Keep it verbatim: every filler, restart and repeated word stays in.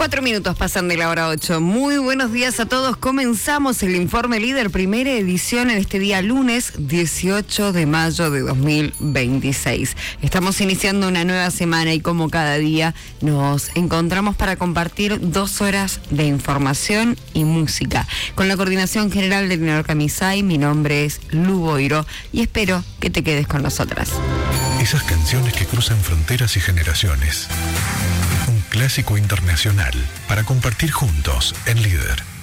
Cuatro minutos pasan de la hora ocho. Muy buenos días a todos. Comenzamos el Informe Líder, primera edición en este día lunes dieciocho de mayo de dos mil veintiséis. Estamos iniciando una nueva semana y como cada día nos encontramos para compartir dos horas de información y música. Con la coordinación general de Leonor Camisay, mi nombre es Lu Boiro y espero que te quedes con nosotras. Esas canciones que cruzan fronteras y generaciones. Un clásico internacional para compartir juntos en Líder.